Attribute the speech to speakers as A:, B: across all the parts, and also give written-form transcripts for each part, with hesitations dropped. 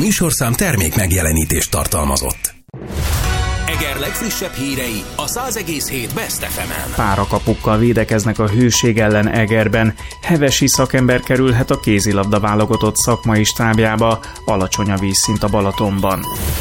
A: műsorszám termék megjelenítést tartalmazott. Eger legfrissebb hírei a 100,7 Best FM-en.
B: Párakapukkal védekeznek a hőség ellen Egerben. Hevesi szakember kerülhet a kézilabda válogatott szakmai stábjába, alacsony a vízszint a Balatonban.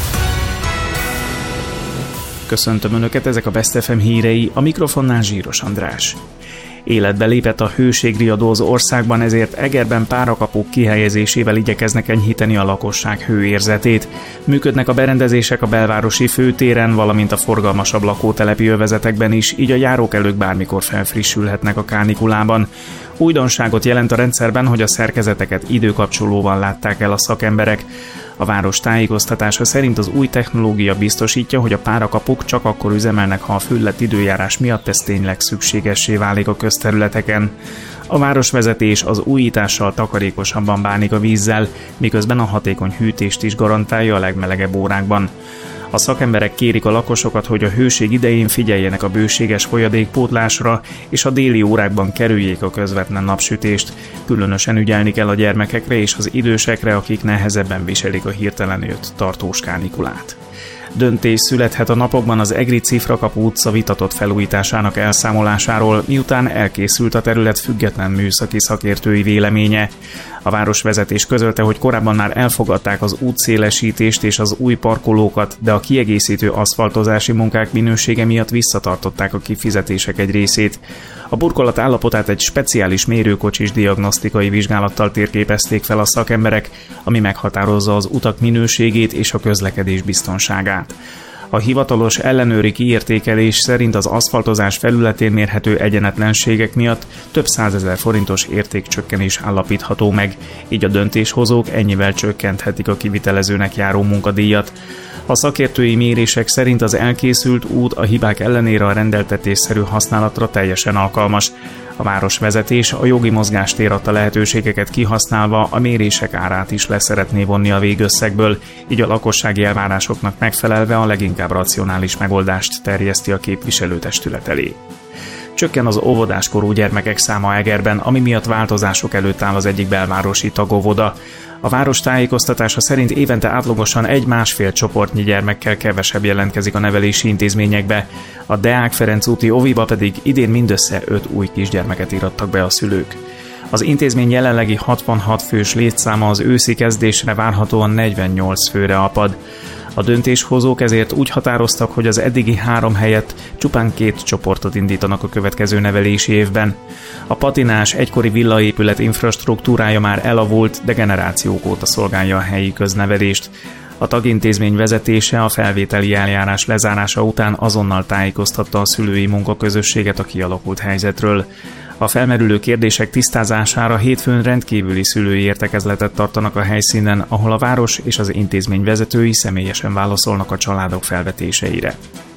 B: Köszöntöm Önöket, ezek a Best FM hírei, a mikrofonnál Zsíros András. Életbe lépett a hőségriadó az országban, ezért Egerben párakapuk kihelyezésével igyekeznek enyhíteni a lakosság hőérzetét. Működnek a berendezések a belvárosi főtéren, valamint a forgalmasabb lakótelepi övezetekben is, így a járókelők bármikor felfrissülhetnek a kánikulában. Újdonságot jelent a rendszerben, hogy a szerkezeteket időkapcsolóval látták el a szakemberek. A város tájékoztatása szerint az új technológia biztosítja, hogy a párakapuk csak akkor üzemelnek, ha a föllett időjárás miatt ez tényleg szükségessé válik a közterületeken. A városvezetés az újítással takarékosabban bánik a vízzel, miközben a hatékony hűtést is garantálja a legmelegebb órákban. A szakemberek kérik a lakosokat, hogy a hőség idején figyeljenek a bőséges folyadékpótlásra, és a déli órákban kerüljék a közvetlen napsütést. Különösen ügyelni kell a gyermekekre és az idősekre, akik nehezebben viselik a hirtelen jött tartós kánikulát. Döntés születhet a napokban az egri Cifrakapu utca vitatott felújításának elszámolásáról, miután elkészült a terület független műszaki szakértői véleménye. A városvezetés közölte, hogy korábban már elfogadták az útszélesítést és az új parkolókat, de a kiegészítő aszfaltozási munkák minősége miatt visszatartották a kifizetések egy részét. A burkolat állapotát egy speciális mérőkocsis diagnosztikai vizsgálattal térképezték fel a szakemberek, ami meghatározza az utak minőségét és a közlekedés biztonságát. A hivatalos ellenőri kiértékelés szerint az aszfaltozás felületén mérhető egyenetlenségek miatt több 100 000 forintos értékcsökkenés állapítható meg, így a döntéshozók ennyivel csökkenthetik a kivitelezőnek járó munkadíjat. A szakértői mérések szerint az elkészült út a hibák ellenére a rendeltetésszerű használatra teljesen alkalmas. A városvezetés a jogi mozgástér adta lehetőségeket kihasználva a mérések árát is leszeretné vonni a végösszegből, így a lakossági elvárásoknak megfelelve a leginkább racionális megoldást terjeszti a képviselőtestület elé. Csökken az óvodáskorú gyermekek száma Egerben, ami miatt változások előtt áll az egyik belvárosi tagóvoda. A város tájékoztatása szerint évente átlagosan 1,5 csoportnyi gyermekkel kevesebb jelentkezik a nevelési intézményekbe, a Deák Ferenc úti óviba pedig idén mindössze 5 új kisgyermeket írattak be a szülők. Az intézmény jelenlegi 66 fős létszáma az őszi kezdésre várhatóan 48 főre apad. A döntéshozók ezért úgy határoztak, hogy az eddigi 3 helyett csupán 2 csoportot indítanak a következő nevelési évben. A patinás egykori villaépület infrastruktúrája már elavult, de generációk óta szolgálja a helyi köznevelést. A tagintézmény vezetése a felvételi eljárás lezárása után azonnal tájékoztatta a szülői munkaközösséget a kialakult helyzetről. A felmerülő kérdések tisztázására hétfőn rendkívüli szülői értekezletet tartanak a helyszínen, ahol a város és az intézmény vezetői személyesen válaszolnak a családok felvetéseire.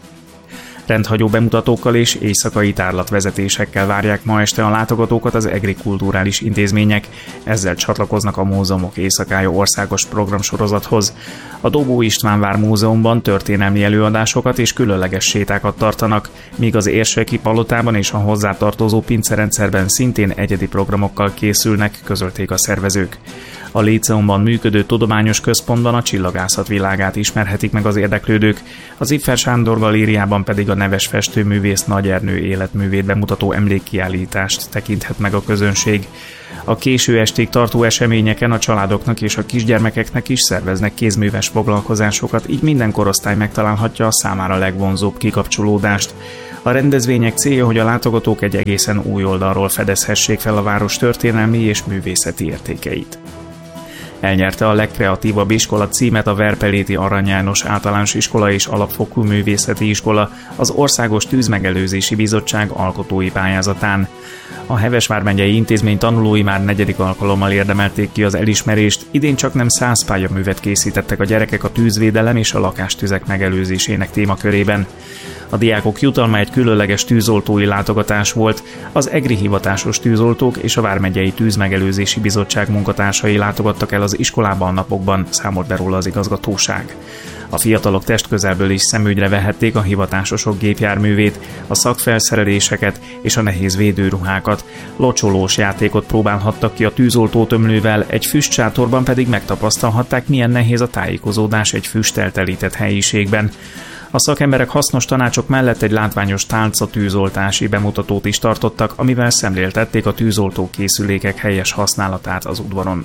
B: Rendhagyó bemutatókkal és éjszakai tárlatvezetésekkel várják ma este a látogatókat az egri kulturális intézmények, ezzel csatlakoznak a Múzeumok Éjszakája országos programsorozathoz. A Dobó István Vár Múzeumban történelmi előadásokat és különleges sétákat tartanak, míg az Érseki Palotában és a hozzátartozó pincerendszerben szintén egyedi programokkal készülnek, közölték a szervezők. A Líceumban működő tudományos központban a csillagászat világát ismerhetik meg az érdeklődők, az Iffer Sándor Galériában pedig a neves festőművész Nagy Ernő életművét bemutató emlékkiállítást tekinthet meg a közönség. A késő estig tartó eseményeken a családoknak és a kisgyermekeknek is szerveznek kézműves foglalkozásokat, így minden korosztály megtalálhatja a számára legvonzóbb kikapcsolódást. A rendezvények célja, hogy a látogatók egy egészen új oldalról fedezhessék fel a város történelmi és művészeti értékeit. Elnyerte a legkreatívabb iskola címet a Verpeléti Arany János Általános Iskola és Alapfokú Művészeti Iskola az Országos Tűzmegelőzési Bizottság alkotói pályázatán. A Heves vármegyei intézmény tanulói már 4. alkalommal érdemelték ki az elismerést, idén csaknem 100 pályaművet készítettek a gyerekek a tűzvédelem és a lakástüzek megelőzésének témakörében. A diákok jutalma egy különleges tűzoltói látogatás volt, az egri hivatásos tűzoltók és a Vármegyei Tűzmegelőzési Bizottság munkatársai látogattak el az iskolában a napokban, számolt be róla az igazgatóság. A fiatalok testközelből is szemügyre vehették a hivatásosok gépjárművét, a szakfelszereléseket és a nehéz védőruhákat. Locsolós játékot próbálhattak ki a tűzoltótömlővel, egy füstsátorban pedig megtapasztalhatták, milyen nehéz a tájékozódás egy füsttel telített helyiségben. A szakemberek hasznos tanácsok mellett egy látványos tálca-tűzoltási bemutatót is tartottak, amivel szemléltették a tűzoltó készülékek helyes használatát az udvaron.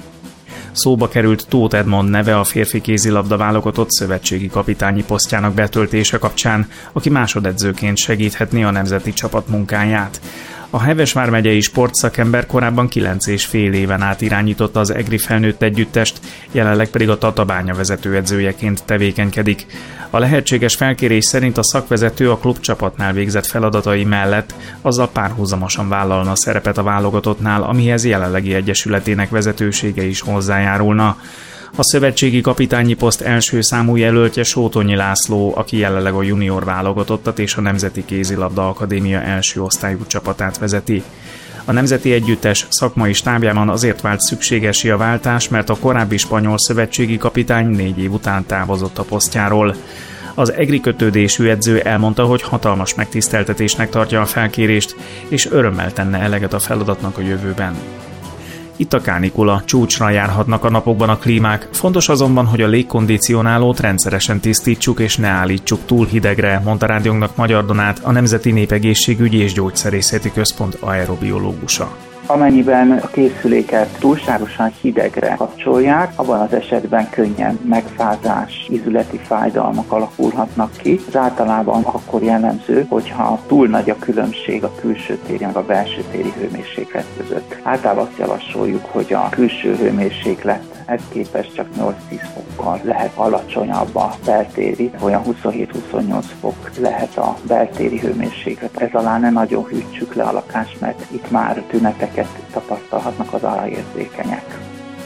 B: Szóba került Tóth Edmond neve a férfi kézilabda válogatott szövetségi kapitányi posztjának betöltése kapcsán, aki másodedzőként segíthetné a nemzeti csapat munkáját. A Heves vármegyei sportszakember korábban 9,5 éven át irányította az egri felnőtt együttest, jelenleg pedig a Tatabánya vezetőedzőjeként tevékenykedik. A lehetséges felkérés szerint a szakvezető a klubcsapatnál végzett feladatai mellett azzal párhuzamosan vállalna szerepet a válogatottnál, amihez jelenlegi egyesületének vezetősége is hozzájárulna. A szövetségi kapitányi poszt első számú jelöltje Sótonyi László, aki jelenleg a junior válogatottat és a Nemzeti Kézilabda Akadémia első osztályú csapatát vezeti. A nemzeti együttes szakmai stábjában azért vált szükségessé a váltás, mert a korábbi spanyol szövetségi kapitány 4 év után távozott a posztjáról. Az egri kötődésű edző elmondta, hogy hatalmas megtiszteltetésnek tartja a felkérést, és örömmel tenne eleget a feladatnak a jövőben. Itt a kánikula, csúcsra járhatnak a napokban a klímák, fontos azonban, hogy a légkondicionálót rendszeresen tisztítsuk és ne állítsuk túl hidegre, mondta rádiónknak Magyar Donát, a Nemzeti Népegészségügyi és Gyógyszerészeti Központ aerobiológusa.
C: Amennyiben a készüléket túlságosan hidegre kapcsolják, abban az esetben könnyen megfázás, ízületi fájdalmak alakulhatnak ki. Ez általában akkor jellemző, hogyha túl nagy a különbség a külső téri meg a belső téri hőmérséklet között. Általában azt javasoljuk, hogy a külső hőmérséklet ez képest csak 8-10 fokkal lehet alacsonyabb a beltéri, olyan 27-28 fok lehet a beltéri hőmérséklet. Ez alá ne nagyon hűtsük le a lakást, mert itt már tüneteket tapasztalhatnak az aláérzékenyek.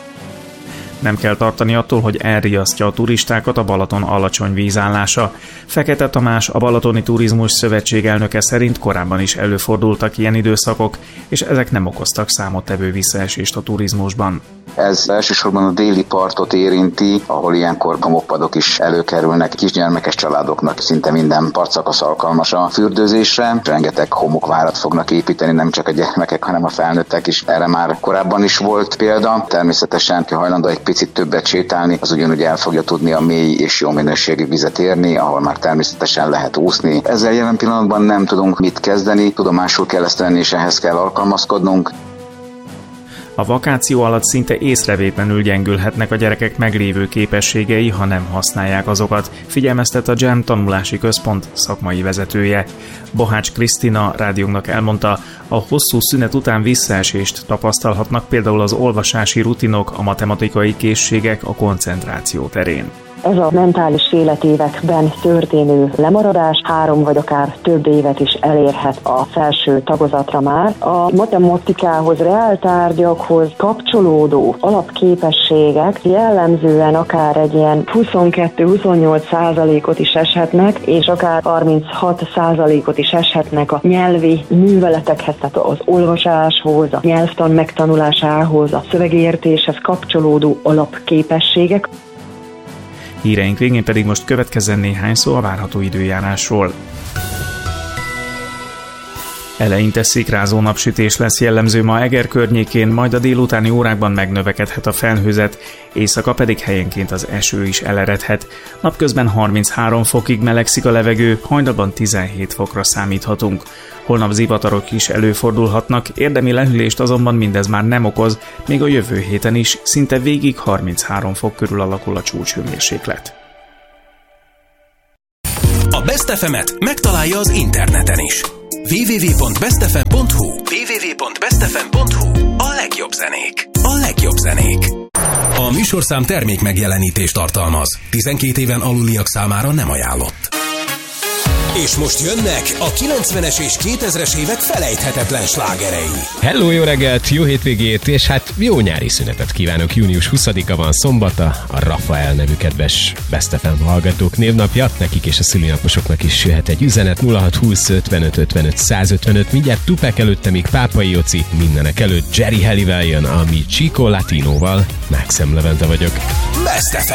B: Nem kell tartani attól, hogy elriasztja a turistákat a Balaton alacsony vízállása. Fekete Tamás, a Balatoni Turizmus Szövetség elnöke szerint korábban is előfordultak ilyen időszakok, és ezek nem okoztak számottevő visszaesést a turizmusban.
D: Ez elsősorban a déli partot érinti, ahol ilyenkor homokpadok is előkerülnek. Kisgyermekes családoknak szinte minden partszakasz alkalmas a fürdőzésre. Rengeteg homokvárat fognak építeni, nem csak a gyermekek, hanem a felnőttek is. Erre már korábban is volt példa. Természetesen, ha hajlandó egy picit többet sétálni, az ugyanúgy el fogja tudni a mély és jó minőségű vizet érni, ahol már természetesen lehet úszni. Ezzel jelen pillanatban nem tudunk mit kezdeni, tudomásul kell ezt venni, és ehhez kell alkalmazkodnunk.
B: A vakáció alatt szinte észrevétlenül gyengülhetnek a gyerekek meglévő képességei, ha nem használják azokat, figyelmeztet a GEM tanulási központ szakmai vezetője. Bohács Krisztina rádiónknak elmondta, a hosszú szünet után visszaesést tapasztalhatnak például az olvasási rutinok, a matematikai készségek, a koncentráció terén.
E: Ez a mentális életévekben történő lemaradás 3 vagy akár több évet is elérhet a felső tagozatra már. A matematikához, reáltárgyakhoz kapcsolódó alapképességek jellemzően akár egy ilyen 22-28%-ot is eshetnek, és akár 36%-ot is eshetnek a nyelvi műveletekhez, tehát az olvasáshoz, a nyelvtan megtanulásához, a szövegértéshez kapcsolódó alapképességek.
B: Híreink végén pedig most következzen néhány szó a várható időjárásról. Eleinte szikrázó napsütés lesz jellemző ma Eger környékén, majd a délutáni órákban megnövekedhet a felhőzet, éjszaka pedig helyenként az eső is eleredhet. Napközben 33 fokig melegszik a levegő, hajnalban 17 fokra számíthatunk. Holnap zivatarok is előfordulhatnak, érdemi lehűlést azonban mindez már nem okoz, még a jövő héten is szinte végig 33 fok körül alakul a csúcshőmérséklet.
A: A Best FM-et megtalálja az interneten is. www.bestfm.hu www.bestfm.hu A legjobb zenék. A legjobb zenék. A műsorszám termék megjelenítést tartalmaz. 12 éven aluliak számára nem ajánlott. És most jönnek a 90-es és 2000-es évek felejthetetlen slágerei.
F: Hello, jó reggelt, jó hétvégét, és hát jó nyári szünetet kívánok. Június 20-a van szombata, a Rafael nevű kedves Best FM hallgatók névnapja. Nekik és a szülinaposoknak is jöhet egy üzenet. 0620 55 55 155. Mindjárt Tupac előtte még Pápai Joci, mindenek előtt Jerry Halliwell jön, ami Chico Latinoval. Maxim Levente vagyok.
A: Best FM.